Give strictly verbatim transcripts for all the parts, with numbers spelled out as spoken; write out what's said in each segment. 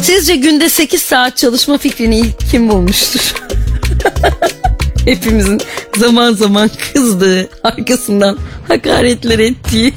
Sizce günde sekiz saat çalışma fikrini ilk kim bulmuştur? Hepimizin zaman zaman kızdığı, arkasından hakaretler ettiği.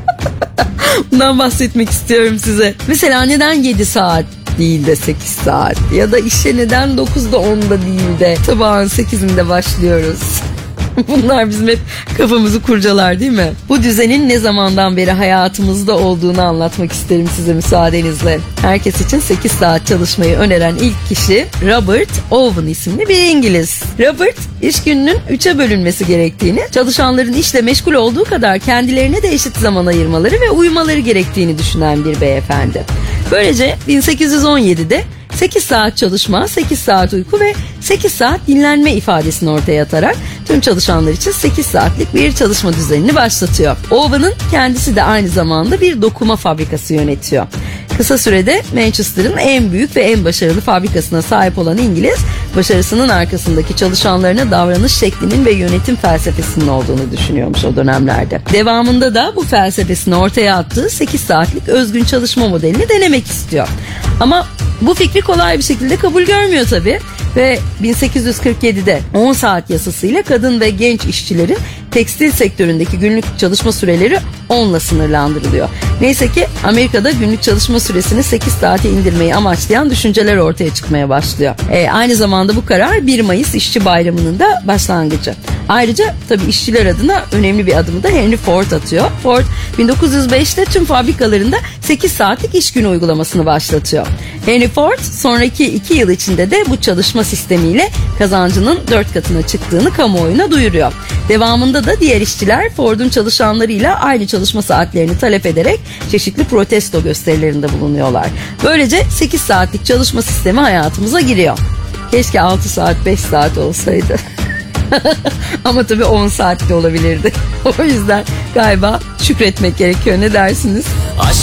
Bundan bahsetmek istiyorum size. Mesela neden yedi saat değil de sekiz saat? Ya da işe neden dokuzda onda değil de sabahın sekizinde başlıyoruz? Bunlar bizim hep kafamızı kurcalar değil mi? Bu düzenin ne zamandan beri hayatımızda olduğunu anlatmak isterim size müsaadenizle. Herkes için sekiz saat çalışmayı öneren ilk kişi Robert Owen isimli bir İngiliz. Robert, iş gününün üçe bölünmesi gerektiğini, çalışanların işle meşgul olduğu kadar kendilerine de eşit zaman ayırmaları ve uyumaları gerektiğini düşünen bir beyefendi. Böylece bin sekiz yüz on yedide sekiz saat çalışma, sekiz saat uyku ve sekiz saat dinlenme ifadesini ortaya atarak tüm çalışanlar için sekiz saatlik bir çalışma düzenini başlatıyor. Owen'ın kendisi de aynı zamanda bir dokuma fabrikası yönetiyor. Kısa sürede Manchester'ın en büyük ve en başarılı fabrikasına sahip olan İngiliz, başarısının arkasındaki çalışanlarına davranış şeklinin ve yönetim felsefesinin olduğunu düşünüyormuş o dönemlerde. Devamında da bu felsefesini ortaya attığı sekiz saatlik özgün çalışma modelini denemek istiyor. Ama bu fikri kolay bir şekilde kabul görmüyor tabii ve bin sekiz yüz kırk yedide on saat yasasıyla kadın ve genç işçilerin tekstil sektöründeki günlük çalışma süreleri onla sınırlandırılıyor. Neyse ki Amerika'da günlük çalışma süresini sekiz saate indirmeyi amaçlayan düşünceler ortaya çıkmaya başlıyor. E, aynı zamanda bu karar bir Mayıs İşçi Bayramı'nın da başlangıcı. Ayrıca tabii işçiler adına önemli bir adımı da Henry Ford atıyor. Ford bin dokuz yüz beşte tüm fabrikalarında sekiz saatlik iş günü uygulamasını başlatıyor. Henry Ford sonraki iki yıl içinde de bu çalışma sistemiyle kazancının dört katına çıktığını kamuoyuna duyuruyor. Devamında da diğer işçiler Ford'un çalışanlarıyla aynı çalışma saatlerini talep ederek çeşitli protesto gösterilerinde bulunuyorlar. Böylece sekiz saatlik çalışma sistemi hayatımıza giriyor. Keşke altı saat beş saat olsaydı. Ama tabii on saatte olabilirdi. O yüzden galiba şükretmek gerekiyor, ne dersiniz?